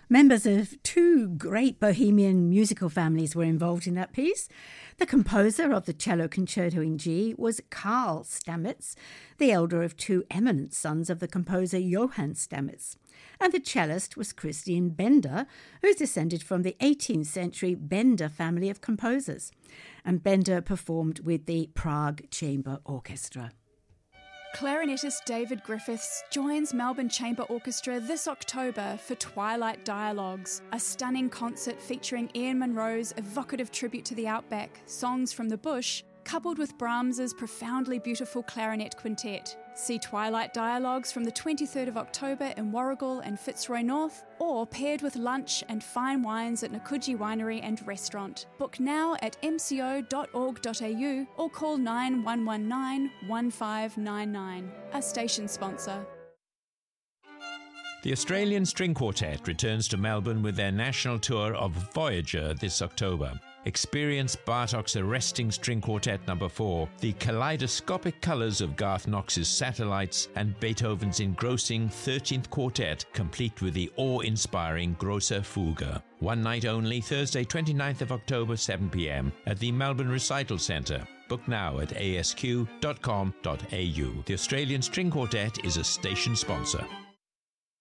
Members of two great Bohemian musical families were involved in that piece. The composer of the cello concerto in G was Carl Stamitz, the elder of two eminent sons of the composer Johann Stamitz. And the cellist was Christian Bender, who is descended from the 18th century Bender family of composers. And Bender performed with the Prague Chamber Orchestra. Clarinetist David Griffiths joins Melbourne Chamber Orchestra this October for Twilight Dialogues, a stunning concert featuring Ian Munro's evocative tribute to the outback, Songs from the Bush, coupled with Brahms's profoundly beautiful clarinet quintet. See Twilight Dialogues from the 23rd of October in Warragul and Fitzroy North, or paired with lunch and fine wines at Nakuji Winery and Restaurant. Book now at mco.org.au or call 9119 1599. A station sponsor. The Australian String Quartet returns to Melbourne with their national tour of Voyager this October. Experience Bartok's arresting string quartet No. 4, the kaleidoscopic colours of Garth Knox's Satellites, and Beethoven's engrossing 13th Quartet, complete with the awe-inspiring Grosse Fuge. One night only, Thursday 29th of October, 7 p.m. at the Melbourne Recital Centre. Book now at asq.com.au. The Australian String Quartet is a station sponsor.